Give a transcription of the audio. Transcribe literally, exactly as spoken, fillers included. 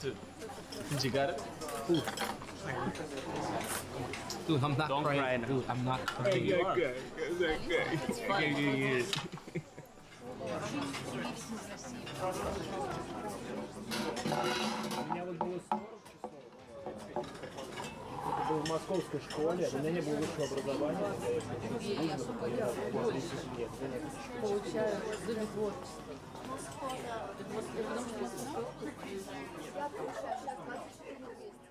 Dude, you got it? Dude, I'm not Don't crying. cry now. Dude, I'm not Okay, crying. you are. Okay, okay. Okay, okay, okay. У меня вот было сорок часов. Это был в московской школе, у меня не было высшего образования. тридцать лет. Получаю зубы творчества. Потому что